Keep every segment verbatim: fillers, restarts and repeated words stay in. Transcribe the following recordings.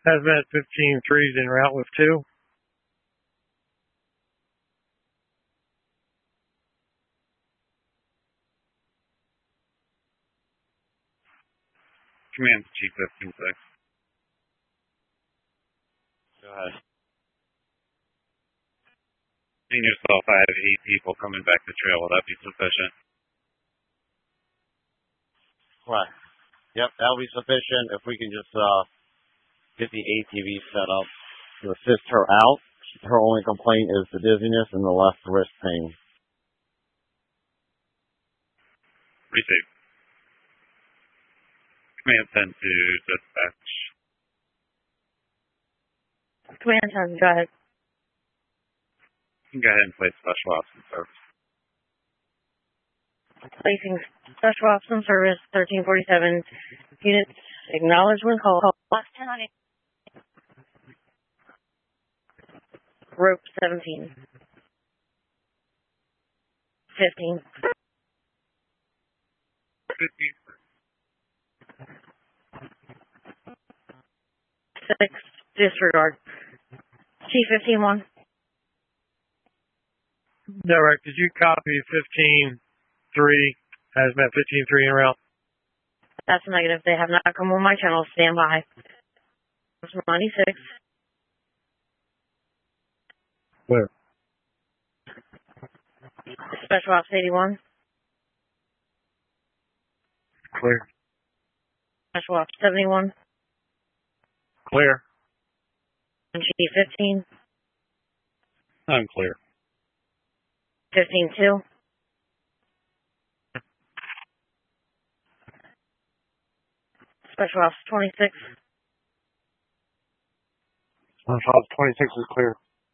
Hazmat fifteen three is en route with two. Command Chief fifteen six. Go ahead. In yourself, I have eight people coming back the trail. Will that be sufficient? Right. Yep, that'll be sufficient if we can just uh, get the A T V set up to assist her out. Her only complaint is the dizziness and the left wrist pain. Receive. Command ten to dispatch. Command ten, go ahead. You can go ahead and place special ops in service. Placing special ops in service, thirteen forty-seven. Units, acknowledgement call. Last ten on eight. Rope seventeen. fifteen. fifteen. Six, disregard. Chief fifteen one. Direct, did you copy fifteen three, Hazmat fifteen three en route? That's negative. They have not come on my channel. Stand by. ninety-six. Where? Special Ops eighty-one. Clear. Special Ops seventy-one. Clear. Chief fifteen. I'm clear. fifteen two. Special Ops twenty-six. Special Ops twenty-six is clear.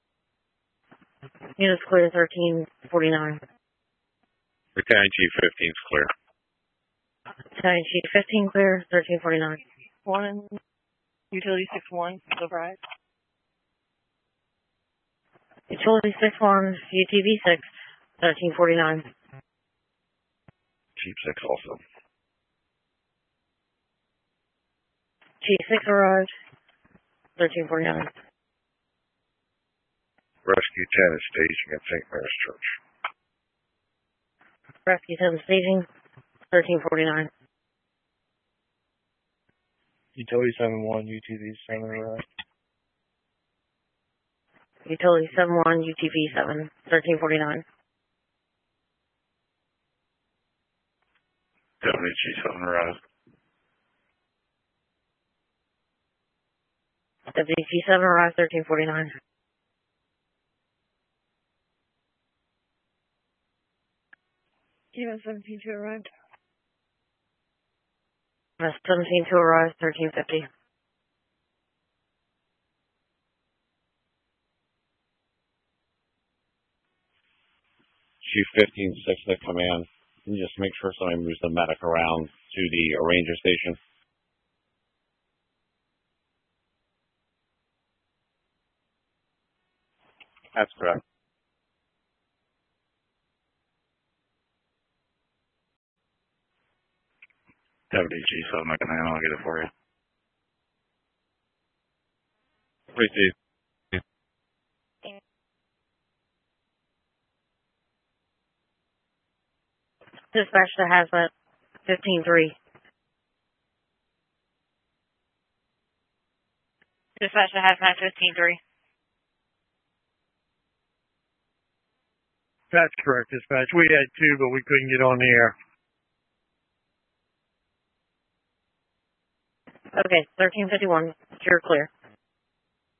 Units clear thirteen forty-nine. Battalion Chief fifteen is clear. Battalion Chief fifteen clear, thirteen forty-nine. One and Utility six one, override. Utility six one, U T V six, thirteen forty-nine. Chief six also. Chief six arrived, thirteen forty-nine. Rescue ten is staging at Saint Mary's Church. Rescue ten staging, thirteen forty-nine. Utility seven one, U T V seven arrived. Utility seven one, U T V seven, thirteen forty-nine. W G seven arrived. W G seven arrived, thirteen forty-nine. Kilo seventeen two arrived. seventeen two arrived, thirteen fifty. Chief fifteen six to command. And just make sure somebody moves the medic around to the arranger station. That's correct. W G seven, I can I'll get it for you. Receive. Dispatch to Hazmat fifteen three. Dispatch to Hazmat fifteen three. That's correct, dispatch. We had two, but we couldn't get on the air. Okay, thirteen fifty-one. You're clear.